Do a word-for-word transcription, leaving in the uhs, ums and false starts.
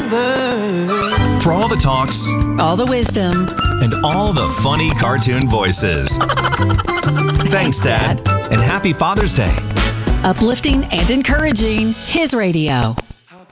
forever. For all the talks, all the wisdom, and all the funny cartoon voices. Thanks, Dad. And happy Father's Day. Uplifting and encouraging His Radio.